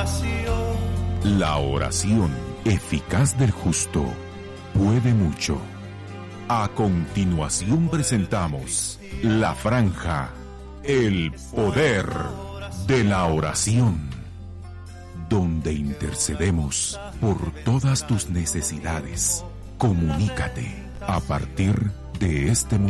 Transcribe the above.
La oración eficaz del justo puede mucho. A continuación presentamos la franja El Poder de la Oración, donde intercedemos por todas tus necesidades. Comunícate a partir de este momento.